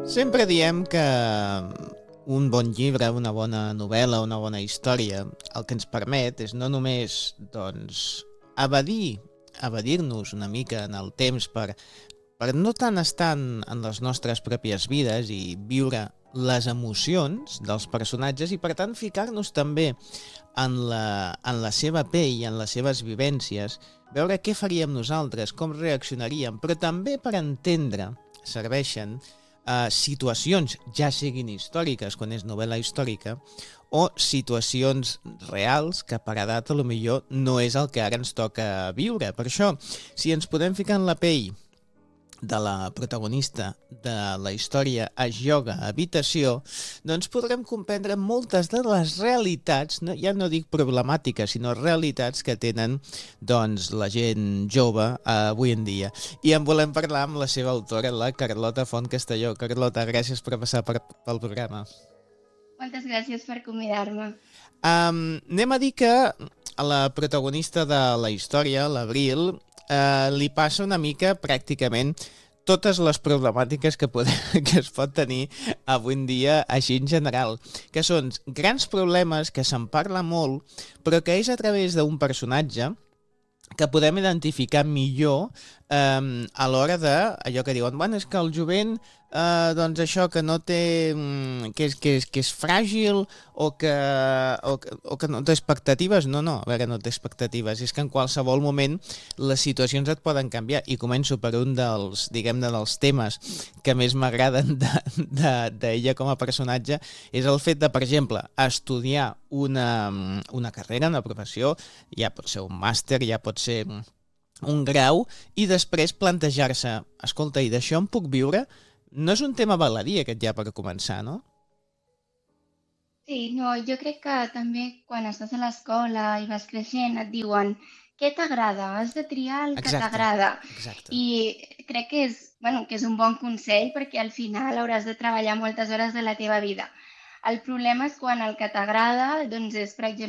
Sempre diem que un bon llibre, una bona novel·la, una bona història, el que ens permet és no només, evadir-nos una mica en el temps per no tant estar en les nostres pròpies vides i viure les emocions dels personatges i, per tant, ficar-nos també en la seva pell, en les seves vivències, veure què faríem nosaltres, com reaccionaríem, però també per entendre serveixen situacions, ja siguin històriques, quan és novel·la històrica, o situacions reals que per edat potser no és el que ara ens toca viure. Per això, si ens podem ficar en la pell de la protagonista de la història Es Yoga Habitació, doncs podrem comprendre moltes de les realitats, ja no dic problemàtiques, sinó realitats que tenen la gent jove avui en dia. I en volem parlar amb la seva autora, la Carlota Font Castelló. Carlota, gràcies per passar pel programa. Moltes gràcies per convidar-me. Anem a dir que a la protagonista de la història, l'Abril, li passa una mica pràcticament totes les problemàtiques que es pot tenir avui en dia així en general, que són grans problemes que se'n parla molt, però que és a través d'un personatge que podem identificar millor a l'hora de allò que diuen, bueno, és que el jovent doncs això que no té que és fràgil o que no té expectatives. No, a veure, no té expectatives, és que en qualsevol moment les situacions et poden canviar, i començo per un dels, diguem-ne, dels temes que més m'agraden d'ella com a personatge, és el fet de, per exemple, estudiar una carrera, una professió, ja pot ser un màster, ja pot ser un grau, i després plantejar-se, escolta, i d'això em puc viure? No és un tema baladí aquest ja per començar, no? Sí, no, jo crec que també quan estàs a l'escola i vas creixent et diuen què t'agrada, has de triar el que Exacte, t'agrada. exacte. I crec que que és un bon consell perquè al final hauràs de treballar moltes hores de la teva vida. El problema és quan el que t'agrada doncs és, per exemple,